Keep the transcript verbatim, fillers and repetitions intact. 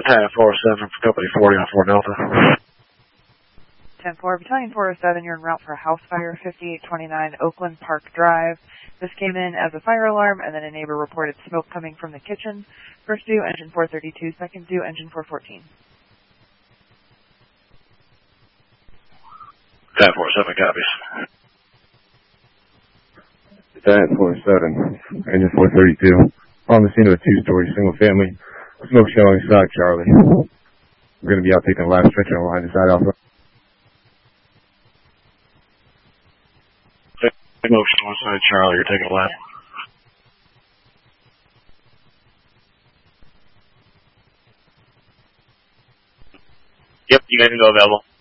ten four seven for Company forty on four Delta. ten four, Battalion four oh seven, you're en route for a house fire, fifty-eight twenty-nine Oakland Park Drive. This came in as a fire alarm, and then a neighbor reported smoke coming from the kitchen. First due, engine four thirty-two. Second due, engine four fourteen. ten four seven copies. Battalion four oh seven, engine four thirty-two. On the scene of a two-story single-family smoke show inside Charlie. We're going to be out taking the last stretcher on line inside Alpha. Smoke show inside Charlie, you're taking a lap. Yep, you guys can go available.